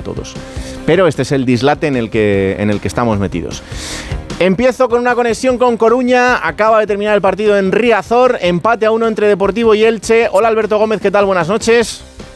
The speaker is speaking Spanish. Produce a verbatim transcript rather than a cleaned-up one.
todos. Pero este es el dislate en el que, en el que estamos metidos. Empiezo con una conexión con Coruña. Acaba de terminar el partido en Riazor. Empate a uno entre Deportivo y Elche. Hola Alberto Gómez, ¿qué tal? Buenas noches.